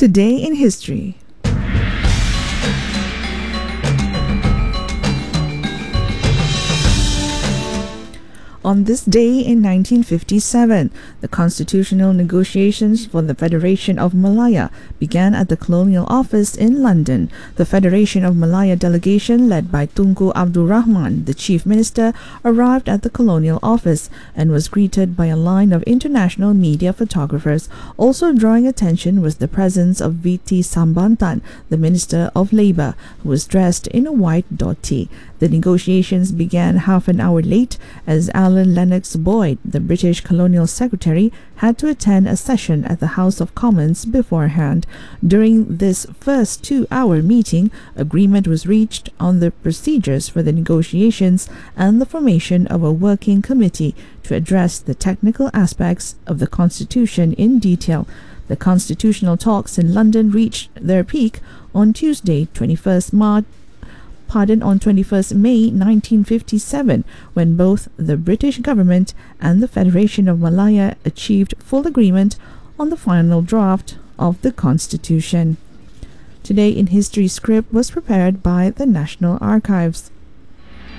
Today in History. On this day in 1957, the constitutional negotiations for the Federation of Malaya began at the Colonial Office in London. The Federation of Malaya delegation, led by Tunku Abdul Rahman, the Chief Minister, arrived at the Colonial Office and was greeted by a line of international media photographers. Also drawing attention was the presence of V.T. Sambantan, the Minister of Labour, who was dressed in a white dhoti. The negotiations began half an hour late as Alan Lennox Boyd, the British Colonial Secretary, had to attend a session at the House of Commons beforehand. During this first 2-hour meeting, agreement was reached on the procedures for the negotiations and the formation of a working committee to address the technical aspects of the Constitution in detail. The constitutional talks in London reached their peak on Tuesday, 21st May 1957, when both the British government and the Federation of Malaya achieved full agreement on the final draft of the Constitution. Today in History script was prepared by the National Archives.